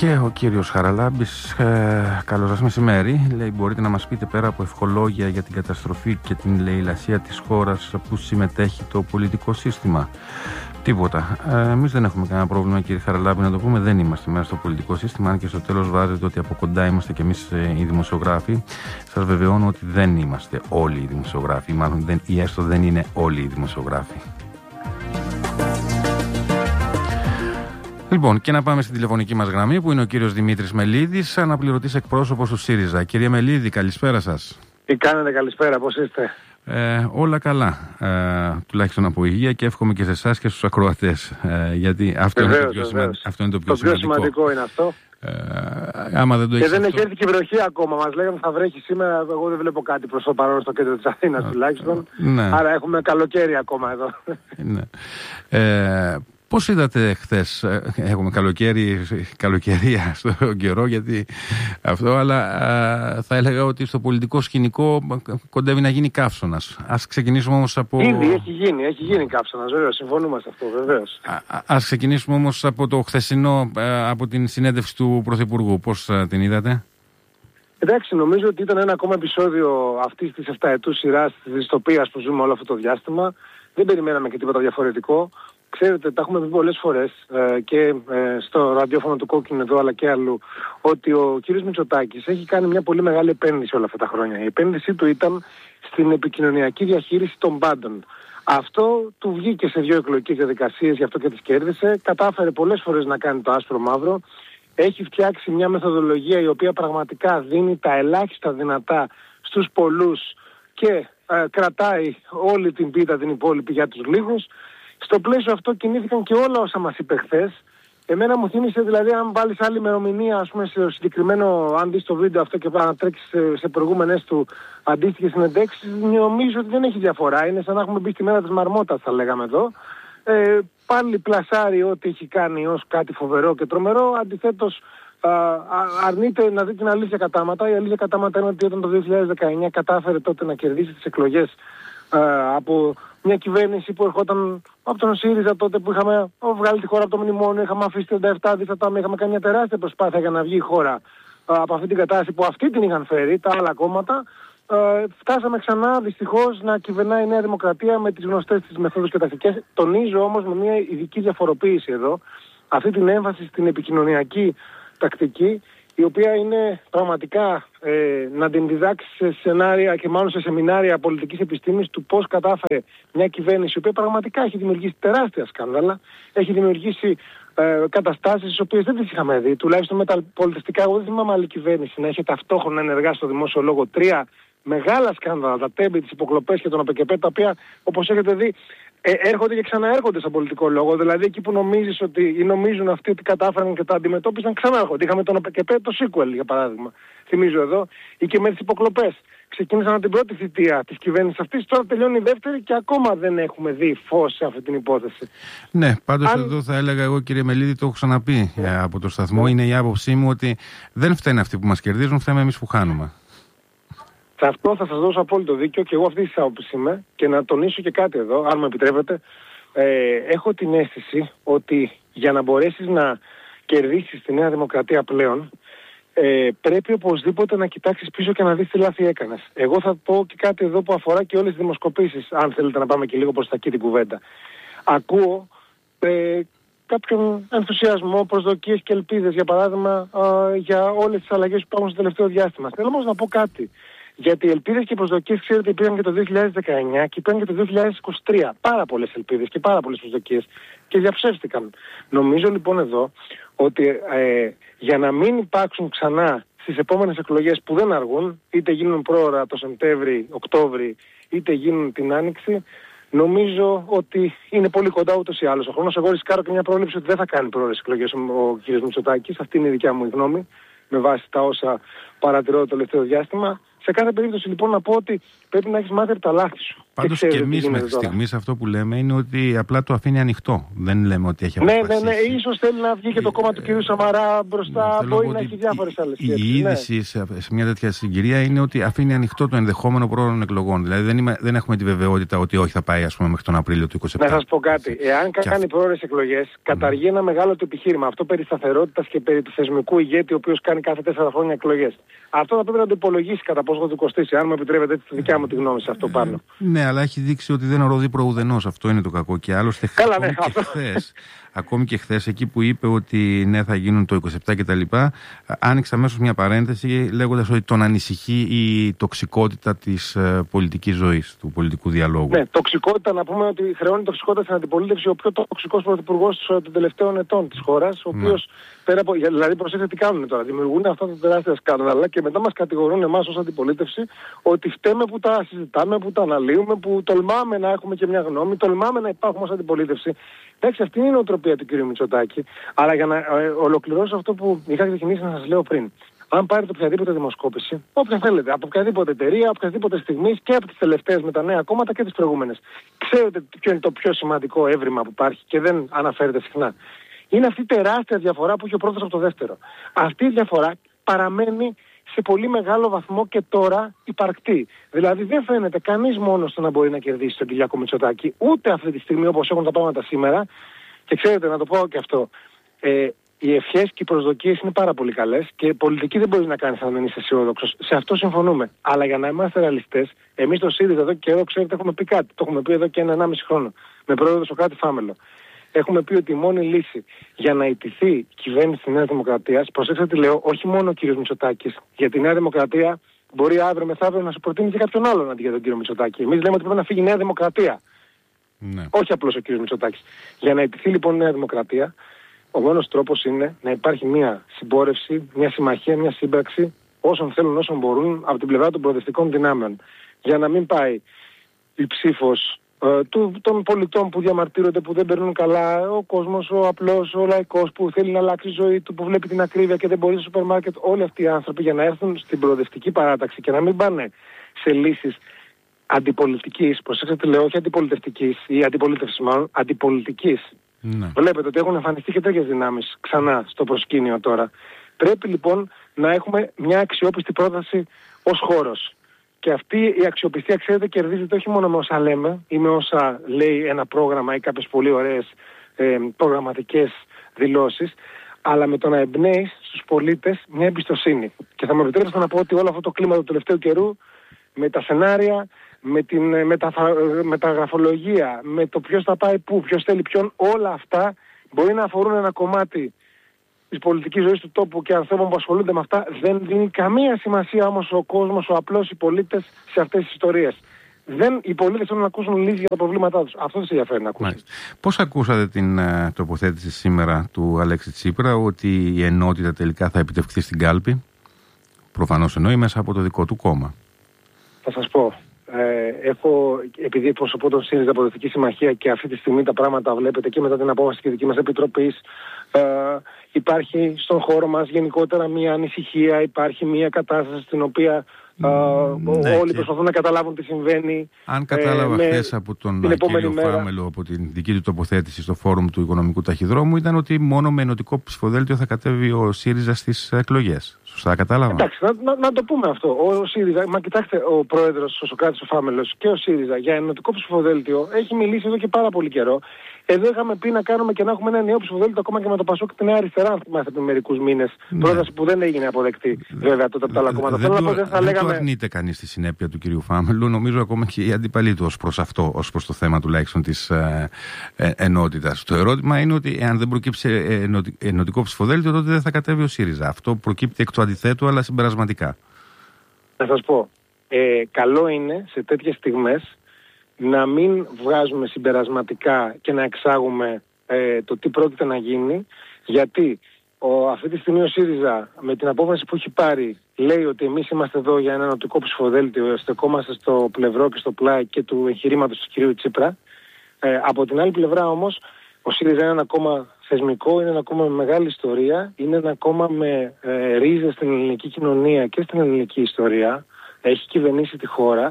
Και ο κύριος Χαραλάμπης, καλώς σας μεσημέρι. Λέει, μπορείτε να μας πείτε πέρα από ευχολόγια για την καταστροφή και την λαιλασία της χώρας που συμμετέχει το πολιτικό σύστημα? Τίποτα. Εμείς δεν έχουμε κανένα πρόβλημα, κύριε Χαραλάμπη, να το πούμε. Δεν είμαστε μέσα στο πολιτικό σύστημα, αν και στο τέλος βάζετε ότι από κοντά είμαστε κι εμείς οι δημοσιογράφοι. Σας βεβαιώνω ότι δεν είμαστε όλοι οι δημοσιογράφοι, μάλλον ή έστω δεν είναι όλοι οι δημοσιογράφοι. Λοιπόν, και να πάμε στην τηλεφωνική μας γραμμή που είναι ο κύριος Δημήτρης Μελίδης, αναπληρωτής εκπρόσωπος του ΣΥΡΙΖΑ. Κύριε Μελίδη, καλησπέρα σας. Τι κάνετε, καλησπέρα, πώς είστε? Όλα καλά, τουλάχιστον από υγεία, και εύχομαι και σε εσάς και στους ακροατές, γιατί αυτό είναι το πιο σημαντικό. Σημαντικό είναι αυτό. Άμα δεν το και δεν έχει έρθει και βροχή ακόμα. Μας λέγανε θα βρέχει σήμερα. Εγώ δεν βλέπω κάτι προς το παρόν στο κέντρο της Αθήνας τουλάχιστον. Ναι. Άρα έχουμε καλοκαίρι ακόμα εδώ. Ναι. Πώς είδατε χθες? Έχουμε καλοκαιρία στον καιρό, γιατί αυτό, αλλά θα έλεγα ότι στο πολιτικό σκηνικό κοντεύει να γίνει καύσωνας. Ας ξεκινήσουμε όμως από... Ήδη έχει γίνει καύσωνας, βεβαίως, συμφωνούμε σε αυτό, βεβαίως. Ας ξεκινήσουμε όμως από το χθεσινό, από την συνέντευξη του Πρωθυπουργού. Πώς την είδατε? Εντάξει, νομίζω ότι ήταν ένα ακόμα επεισόδιο αυτής της 7ετούς σειράς της δυστοπίας που ζούμε όλο αυτό το διάστημα. Δεν περιμέναμε και τίποτα διαφορετικό. Ξέρετε, τα έχουμε πει πολλές φορές και στο ραδιόφωνο του Κόκκινου εδώ αλλά και αλλού, ότι ο κύριος Μητσοτάκης έχει κάνει μια πολύ μεγάλη επένδυση όλα αυτά τα χρόνια. Η επένδυσή του ήταν στην επικοινωνιακή διαχείριση των πάντων. Αυτό του βγήκε σε 2 εκλογικές διαδικασίες, γι' αυτό και τις κέρδισε. Κατάφερε πολλές φορές να κάνει το άσπρο μαύρο. Έχει φτιάξει μια μεθοδολογία η οποία πραγματικά δίνει τα ελάχιστα δυνατά στους πολλούς και κρατάει όλη την πίτα την υπόλοιπη για τους λίγους. Στο πλαίσιο αυτό κινήθηκαν και όλα όσα μας είπε χθες. Εμένα μου θύμισε, δηλαδή, αν βάλεις άλλη ημερομηνία, ας πούμε, στο συγκεκριμένο, αν δεις το βίντεο αυτό και να τρέξεις σε προηγούμενες του αντίστοιχες συνεντεύξεις, νομίζω ότι δεν έχει διαφορά. Είναι σαν να έχουμε μπει στη μέρα της μαρμότας, θα λέγαμε εδώ. Πάλι πλασάρει ό,τι έχει κάνει ως κάτι φοβερό και τρομερό. Αντιθέτως, αρνείται να δει την αλήθεια κατάματα. Η αλήθεια κατάματα είναι ότι όταν το 2019 κατάφερε τότε να κερδίσει τις εκλογές από μια κυβέρνηση που ερχόταν από τον ΣΥΡΙΖΑ, τότε που είχαμε βγάλει τη χώρα από το μνημόνιο, είχαμε αφήσει 37 δισεκατομμύρια, είχαμε κάνει μια τεράστια προσπάθεια για να βγει η χώρα από αυτή την κατάσταση που αυτοί την είχαν φέρει, τα άλλα κόμματα. Φτάσαμε ξανά δυστυχώς να κυβερνάει η Νέα Δημοκρατία με τις γνωστές της μεθόδους και τακτικές. Τονίζω όμως με μια ειδική διαφοροποίηση εδώ, αυτή την έμφαση στην επικοινωνιακή τακτική, η οποία είναι πραγματικά να την διδάξει σε σενάρια και μάλλον σε σεμινάρια πολιτικής επιστήμης του πώς κατάφερε μια κυβέρνηση η οποία πραγματικά έχει δημιουργήσει τεράστια σκάνδαλα, έχει δημιουργήσει καταστάσεις τις οποίες δεν τις είχαμε δει, τουλάχιστον με τα πολιτιστικά. Εγώ δεν θυμάμαι άλλη κυβέρνηση να έχει ταυτόχρονα ενεργά στο δημόσιο λόγο 3 μεγάλα σκάνδαλα, τα τέμπη, τις υποκλοπές και τον ΑΠΚΠ, τα οποία, όπως έχετε δει, έρχονται και ξαναέρχονται στον πολιτικό λόγο. Δηλαδή εκεί που νομίζεις ότι, ή νομίζουν αυτοί ότι κατάφεραν και τα αντιμετώπισαν, ξανάρχονται. Είχαμε τον ΑΠΚΠ, το sequel για παράδειγμα. Θυμίζω εδώ, ή και με τις υποκλοπές. Ξεκίνησαν από την πρώτη θητεία της κυβέρνησης αυτής, τώρα τελειώνει η δεύτερη και ακόμα δεν έχουμε δει φως σε αυτή την υπόθεση. Ναι, πάντως εδώ θα έλεγα εγώ, κύριε Μελίδη, το έχω ξαναπεί από το σταθμό, είναι η άποψή μου ότι δεν φταίνουν αυτοί που μας κερδίζουν, φταίμε εμείς που χάνουμε. Σε αυτό θα σας δώσω απόλυτο δίκιο και εγώ αυτή τη άποψη είμαι, και να τονίσω και κάτι εδώ, αν μου επιτρέπετε. Έχω την αίσθηση ότι για να μπορέσεις να κερδίσεις τη Νέα Δημοκρατία πλέον, πρέπει οπωσδήποτε να κοιτάξεις πίσω και να δεις τι λάθη έκανες. Εγώ θα πω και κάτι εδώ που αφορά και όλες τις δημοσκοπήσεις, αν θέλετε να πάμε και λίγο προς τα εκεί την κουβέντα. Ακούω κάποιον ενθουσιασμό, προσδοκίες και ελπίδες, για παράδειγμα, για όλες τις αλλαγές που υπάρχουν στο τελευταίο διάστημα. Θέλω όμως να πω κάτι. Γιατί οι ελπίδες και οι προσδοκίες, ξέρετε, υπήρχαν και το 2019 και υπήρχαν και το 2023. Πάρα πολλές ελπίδες και πάρα πολλές προσδοκίες και διαψεύστηκαν. Νομίζω λοιπόν εδώ ότι για να μην υπάρξουν ξανά στις επόμενες εκλογές που δεν αργούν, είτε γίνουν πρόωρα το Σεπτέμβρη, Οκτώβρη, είτε γίνουν την Άνοιξη, νομίζω ότι είναι πολύ κοντά ούτως ή άλλως ο χρόνος. Εγώ ρισκάρω και μια πρόβλεψη ότι δεν θα κάνει πρόωρες εκλογές ο κ. Μητσοτάκης. Αυτή είναι η δικιά μου γνώμη, με βάση τα όσα παρατηρώ το τελευταίο διάστημα. Σε κάθε περίπτωση λοιπόν να πω ότι πρέπει να έχεις μάθει από τα λάθη σου. Πάντως και εμείς μέχρι στιγμής αυτό που λέμε είναι ότι απλά το αφήνει ανοιχτό. Δεν λέμε ότι έχει αποφασίσει. Ναι. Ίσως θέλει να βγει και το κόμμα του κ. Σαμαρά μπροστά. Μπορεί να έχει διάφορες άλλες σκέψεις. Η είδηση σε μια τέτοια συγκυρία είναι ότι αφήνει ανοιχτό το ενδεχόμενο πρόωρων εκλογών. Δηλαδή δεν έχουμε τη βεβαιότητα ότι όχι θα πάει, ας πούμε, μέχρι τον Απρίλιο του 2027. Να σας πω κάτι. Εάν κάνει πρόωρες εκλογές, καταργεί ένα μεγάλο το επιχείρημα. Αυτό περί σταθερότητας και περί του θεσμικού ηγέτη, ο οποίος κάνει κάθε 4 χρόνια εκλογές. Αυτό θα πρέπει να το υπολογίσει κατά πόσο θα του κοστίσει. Αν μου επιτρέπετε, έτσι τη δικιά μου τη γνώμη σε αυτό πάνω. Ναι, αλλά έχει δείξει ότι δεν οροδεί προουδενός. Αυτό είναι το κακό. Και άλλωστε ακόμη και χθες, εκεί που είπε ότι ναι, θα γίνουν το 27 κτλ., άνοιξε αμέσως μια παρένθεση λέγοντας ότι τον ανησυχεί η τοξικότητα της πολιτικής ζωής, του πολιτικού διαλόγου. Ναι, τοξικότητα, να πούμε ότι χρεώνει τοξικότητα στην αντιπολίτευση ο πιο τοξικός πρωθυπουργός των τελευταίων ετών της χώρας, ο οποίος πέρα από. Δηλαδή, προσέξτε τι κάνουν τώρα. Δημιουργούν αυτά τα τεράστια σκάνδαλα και μετά μας κατηγορούν εμάς ως αντιπολίτευση ότι φταίμε που τα συζητάμε, που τα αναλύουμε, που τολμάμε να έχουμε και μια γνώμη, τολμάμε να υπάρχουμε ως αντιπολίτευση. Εντάξει, αυτή είναι η νοοτροπία του κ. Μητσοτάκη. Αλλά για να ολοκληρώσω αυτό που είχα ξεκινήσει να σας λέω πριν. Αν πάρετε οποιαδήποτε δημοσκόπηση, όποια θέλετε, από οποιαδήποτε εταιρεία, οποιαδήποτε στιγμή και από τις τελευταίες με τα νέα κόμματα και τις προηγούμενες. Ξέρετε ποιο είναι το πιο σημαντικό έβριμα που υπάρχει και δεν αναφέρεται συχνά. Είναι αυτή η τεράστια διαφορά που έχει ο πρώτος από το δεύτερο. Αυτή η διαφορά παραμένει σε πολύ μεγάλο βαθμό και τώρα υπαρκτή. Δηλαδή δεν φαίνεται κανείς μόνος του να μπορεί να κερδίσει τον Κυριάκο Μητσοτάκη, ούτε αυτή τη στιγμή όπως έχουν τα πράγματα σήμερα. Και ξέρετε, να το πω και αυτό, οι ευχές και οι προσδοκίες είναι πάρα πολύ καλές και πολιτική δεν μπορεί να κάνει αν δεν είσαι αισιόδοξος. Σε αυτό συμφωνούμε. Αλλά για να είμαστε ρεαλιστές, εμείς το ΣΥΡΙΖΑ εδώ και εδώ, ξέρετε, έχουμε πει κάτι. Το έχουμε πει εδώ και 1,5 χρόνο. Με πρόεδρο Σωκράτη Φάμελο. Έχουμε πει ότι η μόνη λύση για να ιτηθεί η κυβέρνηση της Νέας Δημοκρατίας, προσέξτε τι λέω, όχι μόνο ο κ. Μητσοτάκης, γιατί η Νέα Δημοκρατία μπορεί αύριο μεθαύριο να σου προτείνει και κάποιον άλλον αντί για τον κ. Μητσοτάκη. Εμείς λέμε ότι πρέπει να φύγει η Νέα Δημοκρατία. Ναι. Όχι απλώς ο κ. Μητσοτάκης. Για να ιτηθεί λοιπόν η Νέα Δημοκρατία, ο μόνος τρόπος είναι να υπάρχει μια συμπόρευση, μια συμμαχία, μια σύμπραξη όσων θέλουν, όσων μπορούν από την πλευρά των προοδευτικών δυνάμεων. Για να μην πάει η ψήφος των πολιτών που διαμαρτύρονται, που δεν περνούν καλά, ο κόσμος, ο απλός, ο λαϊκός που θέλει να αλλάξει η ζωή του, που βλέπει την ακρίβεια και δεν μπορεί στο σούπερ μάρκετ, όλοι αυτοί οι άνθρωποι για να έρθουν στην προοδευτική παράταξη και να μην πάνε σε λύσεις αντιπολιτικής, προσέξτε λέω, όχι αντιπολιτευτικής ή αντιπολίτευσης μάλλον, αντιπολιτικής. Ναι. Βλέπετε ότι έχουν εμφανιστεί και τέτοιες δυνάμεις ξανά στο προσκήνιο τώρα. Πρέπει λοιπόν να έχουμε μια αξιόπιστη πρόταση ως χώρος. Και αυτή η αξιοπιστία, ξέρετε, κερδίζεται όχι μόνο με όσα λέμε ή με όσα λέει ένα πρόγραμμα ή κάποιες πολύ ωραίες προγραμματικές δηλώσεις, αλλά με το να εμπνέεις στους πολίτες μια εμπιστοσύνη. Και θα μου επιτρέψετε να πω ότι όλο αυτό το κλίμα του τελευταίου καιρού, με τα σενάρια, με την μεταγραφολογία, με το ποιος θα πάει πού, ποιος θέλει ποιον, όλα αυτά μπορεί να αφορούν ένα κομμάτι της πολιτικής ζωής του τόπου και ανθρώπων που ασχολούνται με αυτά. Δεν δίνει καμία σημασία όμως ο κόσμος, ο απλός, οι πολίτες σε αυτές τις ιστορίες. Οι πολίτες θέλουν να ακούσουν λύσεις για τα προβλήματά τους. Αυτό δεν σε ενδιαφέρει να ακούσουν. Πώς ακούσατε την τοποθέτηση σήμερα του Αλέξη Τσίπρα ότι η ενότητα τελικά θα επιτευχθεί στην κάλπη? Προφανώς εννοεί μέσα από το δικό του κόμμα. Θα σας πω. Επειδή εκπροσωπώ τον ΣΥΡΙΖΑ Προοδευτική Συμμαχία και αυτή τη στιγμή τα πράγματα βλέπετε και μετά την απόφαση της δική μας επιτροπής, υπάρχει στον χώρο μας γενικότερα μια ανησυχία, υπάρχει μια κατάσταση στην οποία όλοι προσπαθούν να καταλάβουν τι συμβαίνει. Αν κατάλαβα χθες από τον κύριο Φάμελο, από την δική του τοποθέτηση στο φόρουμ του Οικονομικού Ταχυδρόμου, ήταν ότι μόνο με ενωτικό ψηφοδέλτιο θα κατέβει ο ΣΥΡΙΖΑ στις εκλογές. Σωστά κατάλαβα? Εντάξει, να το πούμε αυτό. Ο ΣΥΡΙΖΑ, μα κοιτάξτε, ο πρόεδρος, ο Σωκράτης ο Φάμελος και ο ΣΥΡΙΖΑ για ενωτικό ψηφοδέλτιο έχει μιλήσει εδώ και πάρα πολύ καιρό. Εδώ είχαμε πει να κάνουμε και να έχουμε ένα νέο ψηφοδέλτιο ακόμα και με το ΠΑΣΟΚ και τη Νέα Αριστερά, αν θυμάστε πριν μερικούς μήνες. Πρόταση που δεν έγινε αποδεκτή βέβαια τότε από τα άλλα κόμματα. Δεν το αρνείται κανείς τη συνέπεια του κυρίου Φάμελου. Νομίζω ακόμα και οι αντίπαλοι του ως προς αυτό, ως προς το θέμα τουλάχιστον της ενότητας. Το ερώτημα είναι ότι εάν δεν προκύψει ενωτικό ψηφοδέλτιο, τότε δεν θα κατέβει ο ΣΥΡΙΖΑ. Αυτό προκύπτει εκ του αντιθέτου, αλλά συμπερασματικά. Να σας πω, καλό είναι σε τέτοιες στιγμές να μην βγάζουμε συμπερασματικά και να εξάγουμε το τι πρόκειται να γίνει, γιατί αυτή τη στιγμή ο ΣΥΡΙΖΑ με την απόφαση που έχει πάρει λέει ότι εμείς είμαστε εδώ για ένα ενωτικό ψηφοδέλτιο, στεκόμαστε στο πλευρό και στο πλάι και του εγχειρήματος του κυρίου Τσίπρα. Από την άλλη πλευρά όμως ο ΣΥΡΙΖΑ είναι ένα κόμμα θεσμικό, είναι ένα κόμμα με μεγάλη ιστορία, είναι ένα κόμμα με ρίζες στην ελληνική κοινωνία και στην ελληνική ιστορία, έχει κυβερνήσει τη χώρα.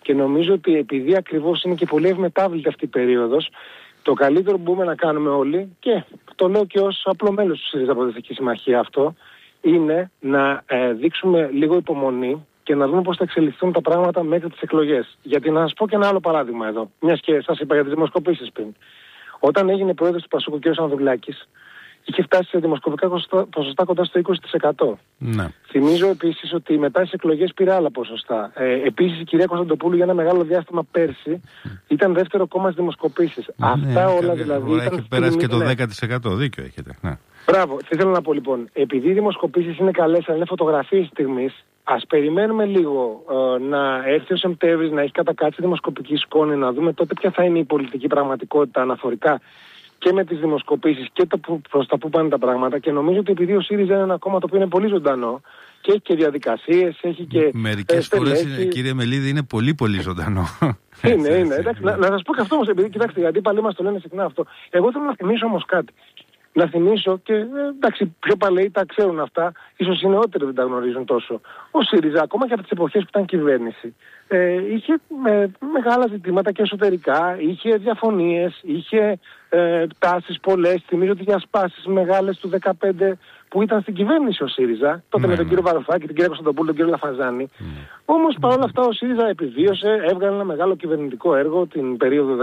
Και νομίζω ότι επειδή ακριβώς είναι και πολύ ευμετάβλητη αυτή η περίοδος, το καλύτερο που μπορούμε να κάνουμε όλοι, και το λέω και ως απλό μέλος του ΣΥΡΙΖΑ Προοδευτική Συμμαχία αυτό, είναι να δείξουμε λίγο υπομονή και να δούμε πώς θα εξελιχθούν τα πράγματα μέχρι τις εκλογές. Γιατί να σας πω και ένα άλλο παράδειγμα εδώ, μιας και σας είπα για τις δημοσκοπήσεις πριν. Όταν έγινε πρόεδρος του Πασόκου ο κ. Ανδρουλάκης, είχε φτάσει σε δημοσκοπικά ποσοστά κοντά στο 20%. Ναι. Θυμίζω επίσης ότι μετά τις εκλογές πήρε άλλα ποσοστά. Επίσης η κυρία Κωνσταντοπούλου για ένα μεγάλο διάστημα πέρσι ήταν δεύτερο κόμμα στις δημοσκοπήσεις. Αυτά όλα δηλαδή. Έχει περάσει και το 10%. Δίκιο έχετε. Ναι. Μπράβο. Τι θέλω να πω λοιπόν. Επειδή οι δημοσκοπήσεις είναι καλές, αλλά είναι φωτογραφίες στιγμής, ας περιμένουμε λίγο να έρθει ο Σεπτέμβρης, να έχει κατακάτσει δημοσκοπική σκόνη, να δούμε τότε ποια θα είναι η πολιτική πραγματικότητα αναφορικά και με τις δημοσκοπήσεις και προς τα που πάνε τα πράγματα. Και νομίζω ότι επειδή ο ΣΥΡΙΖΑ είναι ένα κόμμα το οποίο είναι πολύ ζωντανό και έχει και διαδικασίες, έχει και. Μερικές φορές, κύριε Μελίδη, είναι πολύ πολύ ζωντανό. Είναι. Εντάξει, να σας πω και αυτό όμως, επειδή κοιτάξτε, οι αντίπαλοι μας το λένε συχνά αυτό. Εγώ θέλω να θυμίσω όμως κάτι. Να θυμίσω και εντάξει, πιο παλαιοί τα ξέρουν αυτά, ίσως οι νεότεροι δεν τα γνωρίζουν τόσο. Ο ΣΥΡΙΖΑ, ακόμα και από τις εποχές που ήταν κυβέρνηση, είχε μεγάλα ζητήματα και εσωτερικά, είχε διαφωνίες, είχε τάσεις πολλές. Θυμίζω ότι για σπάσεις μεγάλες του 2015 που ήταν στην κυβέρνηση ο ΣΥΡΙΖΑ, τότε με τον κύριο Βαρουφάκη, την κυρία Κωνσταντοπούλου, τον κύριο Λαφαζάνη. Όμως παρόλα αυτά ο ΣΥΡΙΖΑ επιβίωσε, έβγαλε ένα μεγάλο κυβερνητικό έργο την περίοδο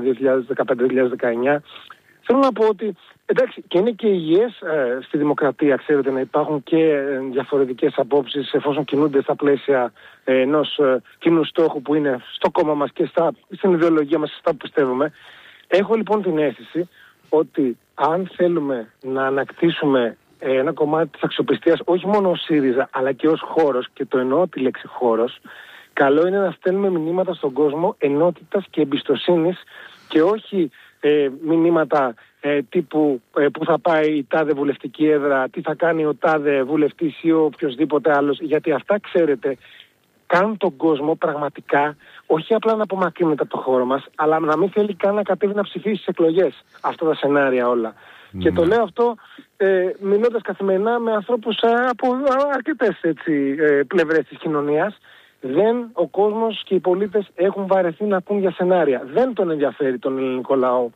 2015-2019. Θέλω να πω ότι εντάξει, και είναι και υγιές στη δημοκρατία, ξέρετε, να υπάρχουν και διαφορετικές απόψεις εφόσον κινούνται στα πλαίσια ενός κοινού στόχου που είναι στο κόμμα μας και στην ιδεολογία μας, στα που πιστεύουμε. Έχω λοιπόν την αίσθηση ότι αν θέλουμε να ανακτήσουμε ένα κομμάτι της αξιοπιστίας, όχι μόνο ως ΣΥΡΙΖΑ, αλλά και ως χώρος, και το εννοώ τη λέξη χώρος, καλό είναι να στέλνουμε μηνύματα στον κόσμο ενότητας και εμπιστοσύνης και όχι μηνύματα τύπου που θα πάει η τάδε βουλευτική έδρα, τι θα κάνει ο τάδε βουλευτής ή ο οποιοσδήποτε άλλος, γιατί αυτά, ξέρετε, κάνουν τον κόσμο πραγματικά όχι απλά να απομακρύνεται από το χώρο μας, αλλά να μην θέλει καν να κατέβει να ψηφίσει στις εκλογές. Αυτά τα σενάρια όλα. Και το λέω αυτό μιλώντας καθημερινά με ανθρώπους από αρκετές πλευρές της κοινωνίας. Ο κόσμος και οι πολίτες έχουν βαρεθεί να ακούν για σενάρια. Δεν τον ενδιαφέρει τον ελληνικό λαό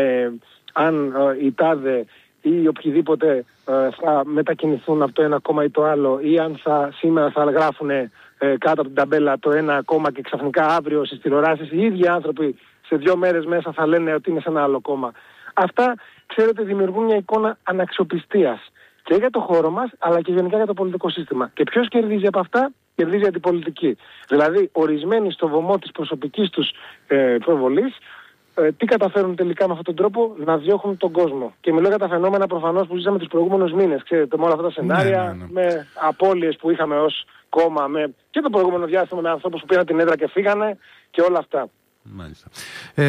αν η τάδε ή οποιοδήποτε θα μετακινηθούν από το ένα κόμμα ή το άλλο, ή αν σήμερα θα γράφουν κάτω από την ταμπέλα το ένα κόμμα και ξαφνικά αύριο στις τηλεοράσεις οι ίδιοι άνθρωποι σε 2 μέρες μέσα θα λένε ότι είναι σε ένα άλλο κόμμα. Αυτά, ξέρετε, δημιουργούν μια εικόνα αναξιοπιστίας και για το χώρο μας, αλλά και γενικά για το πολιτικό σύστημα. Και ποιος κερδίζει από αυτά? Κερδίζει η πολιτική. Δηλαδή, ορισμένοι στο βωμό της προσωπικής τους προβολής, τι καταφέρουν τελικά με αυτόν τον τρόπο? Να διώχνουν τον κόσμο. Και μιλώ για τα φαινόμενα προφανώς που ζήσαμε τους προηγούμενους μήνες. Ξέρετε, με όλα αυτά τα σενάρια, με απώλειες που είχαμε ως κόμμα, και το προηγούμενο διάστημα με ανθρώπους που πήραν την έδρα και φύγανε και όλα αυτά. Μάλιστα.